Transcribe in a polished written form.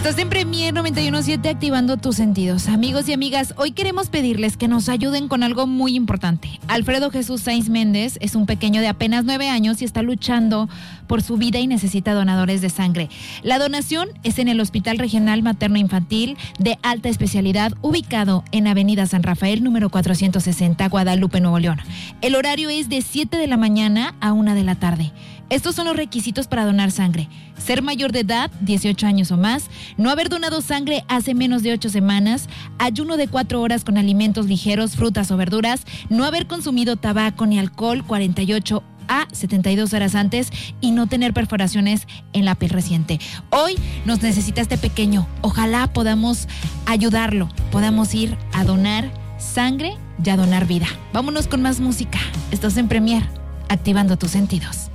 Estás en Premier 91.7 activando tus sentidos. Amigos y amigas, hoy queremos pedirles que nos ayuden con algo muy importante. Alfredo Jesús Sainz Méndez es un pequeño de apenas 9 años y está luchando por su vida y necesita donadores de sangre. La donación es en el Hospital Regional Materno Infantil de Alta Especialidad, ubicado en Avenida San Rafael, número 460, Guadalupe, Nuevo León. El horario es de 7 de la mañana a 1 de la tarde. Estos son los requisitos para donar sangre: ser mayor de edad, 18 años o más, no haber donado sangre hace menos de 8 semanas, ayuno de 4 horas con alimentos ligeros, frutas o verduras, no haber consumido tabaco ni alcohol 48 a 72 horas antes y no tener perforaciones en la piel reciente. Hoy nos necesita este pequeño. Ojalá podamos ayudarlo, podamos ir a donar sangre y a donar vida. Vámonos con más música. Estás en Premier, activando tus sentidos.